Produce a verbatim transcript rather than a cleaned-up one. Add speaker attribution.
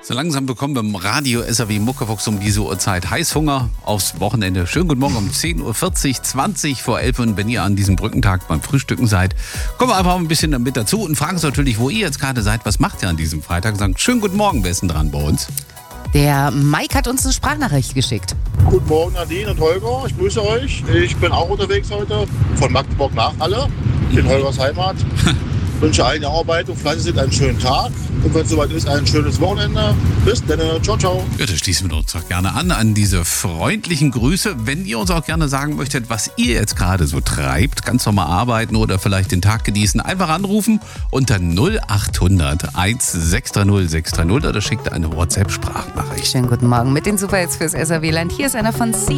Speaker 1: So langsam bekommen wir im Radio S R W Muckefuchs um diese Uhrzeit Heißhunger aufs Wochenende. Schönen guten Morgen um zehn Uhr vierzig, zwanzig vor elf. Und wenn ihr an diesem Brückentag beim Frühstücken seid, kommen wir einfach ein bisschen mit dazu und fragen uns natürlich, wo ihr jetzt gerade seid. Was macht ihr an diesem Freitag? Sagen schönen guten Morgen, wer ist denn dran bei uns?
Speaker 2: Der Mike hat uns eine Sprachnachricht geschickt.
Speaker 3: Guten Morgen Nadine und Holger, ich grüße euch. Ich bin auch unterwegs heute von Magdeburg nach Halle, in Holgers Heimat. Ich wünsche allen der Arbeit und fleißig sind einen schönen Tag. Und wenn es soweit ist, ein schönes Wochenende. Bis dann, ciao, ciao.
Speaker 1: Ja, da schließen wir uns doch gerne an, an diese freundlichen Grüße. Wenn ihr uns auch gerne sagen möchtet, was ihr jetzt gerade so treibt, ganz normal arbeiten oder vielleicht den Tag genießen, einfach anrufen unter null acht hundert eins sechs drei null sechs drei null oder schickt eine WhatsApp-Sprachnachricht.
Speaker 2: Schönen guten Morgen mit den Superhits fürs S R W-Land. Hier ist einer von Sie.